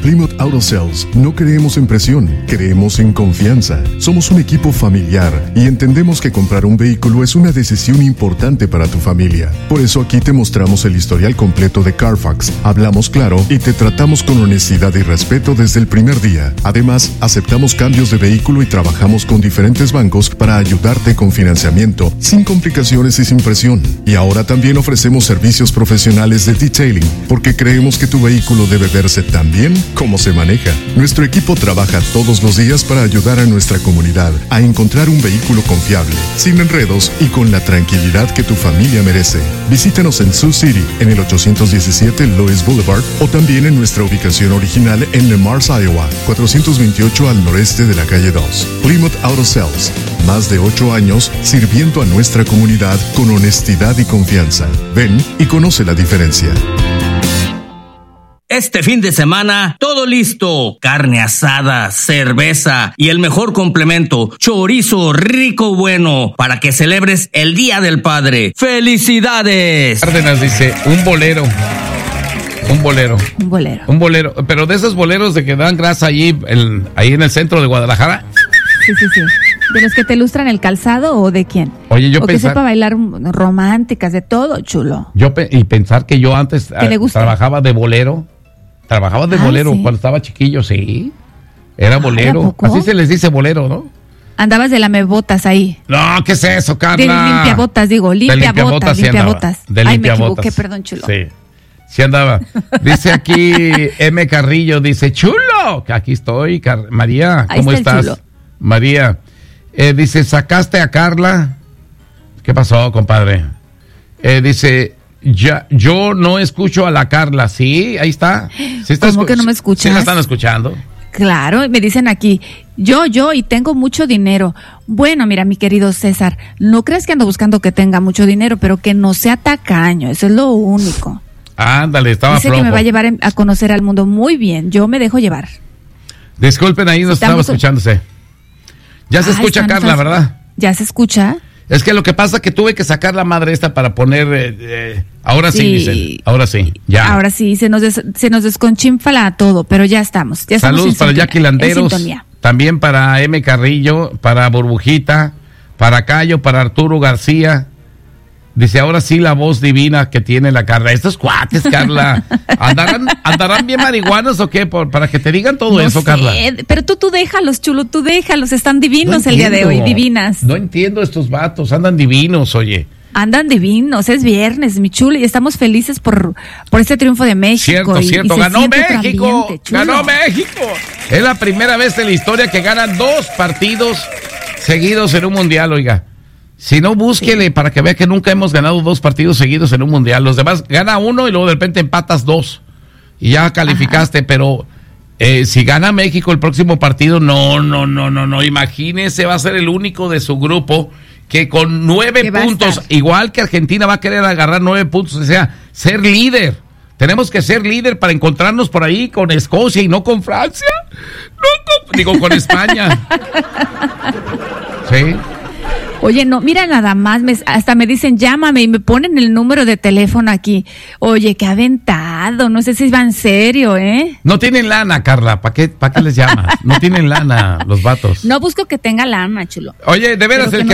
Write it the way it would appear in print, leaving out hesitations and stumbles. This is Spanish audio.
Plymouth Auto Sales no creemos en presión, creemos en confianza. Somos un equipo familiar y entendemos que comprar un vehículo es una decisión importante para tu familia. Por eso aquí te mostramos el historial completo de Carfax, hablamos claro y te tratamos con honestidad y respeto desde el primer día. Además, aceptamos cambios de vehículo y trabajamos con diferentes bancos para ayudarte con financiamiento, sin complicaciones y sin presión. Y ahora también ofrecemos servicios profesionales de detailing, porque creemos que tu vehículo debe verse tan bien como se maneja. Nuestro equipo trabaja todos los días para ayudar a nuestra comunidad a encontrar un vehículo confiable, sin enredos y con la tranquilidad que tu familia merece. Visítanos en Sioux City, en el 817 Lois Boulevard, o también en nuestra ubicación original en Le Mars, Iowa, 428 al noreste de la calle 2. Plymouth Auto Sales, más de 8 años sirviendo a nuestra comunidad con honestidad y confianza. Ven y conoce la diferencia. Este fin de semana, todo listo. Carne asada, cerveza y el mejor complemento, chorizo rico bueno, para que celebres el Día del Padre. ¡Felicidades! Cárdenas dice, un bolero, pero de esos boleros de que dan grasa ahí en el centro de Guadalajara. Sí. ¿De los que te ilustran el calzado o de quién? Oye, que sepa bailar románticas, de todo, chulo. Y pensar que yo antes trabajaba de bolero. ¿Sí? Cuando estaba chiquillo, sí. Era bolero. Así se les dice bolero, ¿no? Andabas de lamebotas ahí. No, ¿qué es eso, Carla? De limpiabotas, digo, limpiabotas. Ay, me equivoqué, perdón, chulo. Sí andaba. Dice aquí M. Carrillo, dice, chulo, que aquí estoy, María, ¿cómo estás? Chulo. María, dice, ¿sacaste a Carla? ¿Qué pasó, compadre? Dice, yo no escucho a la Carla. Sí, ahí está. ¿Sí ¿Cómo que no me escuchas? Sí la están escuchando. Claro, me dicen aquí, yo y tengo mucho dinero. Bueno, mira, mi querido César, no creas que ando buscando que tenga mucho dinero, pero que no sea tacaño, eso es lo único. Ándale, estaba Dice flojo. que me va a llevar a conocer al mundo muy bien, yo me dejo llevar. Disculpen, ahí nos estaba escuchándose. Ya se escucha, Carla, ¿verdad? ¿Ya se escucha? Es que lo que pasa es que tuve que sacar la madre esta para poner... ahora sí, dicen. Ahora sí, ya. Ahora sí, se nos desconchinfala todo, pero ya estamos. Saludos para Jackie Landeros, también para M. Carrillo, para Burbujita, para Cayo, para Arturo García. Dice, ahora sí la voz divina que tiene la Carla. Estos cuates, Carla, ¿andarán bien marihuanos o qué? Para que te digan todo eso, Carla. Pero tú déjalos, chulo, tú déjalos. Están divinos el día de hoy, divinas. No entiendo estos vatos, andan divinos, oye. Andan divinos, es viernes, mi chulo, y estamos felices por este triunfo de México. Cierto, ganó México, ganó México. Es la primera vez en la historia que ganan 2 partidos seguidos en un mundial, oiga. Si no, búsquele para que vea que nunca hemos ganado 2 partidos seguidos en un mundial. Los demás gana 1 y luego de repente empatas 2 y ya calificaste. Ajá. Pero si gana México el próximo partido, no. Imagínese, va a ser el único de su grupo que con 9 puntos, igual que Argentina, va a querer agarrar 9 puntos, o sea, ser líder. Tenemos que ser líder para encontrarnos por ahí con Escocia y no con Francia. Con España. Sí. Oye, no, mira nada más, hasta me dicen, llámame, y me ponen el número de teléfono aquí. Oye, qué aventado, no sé si va en serio, ¿eh? No tienen lana, Carla, ¿para qué les llamas? No tienen lana los vatos. No busco que tenga lana, chulo. Oye, de veras, el que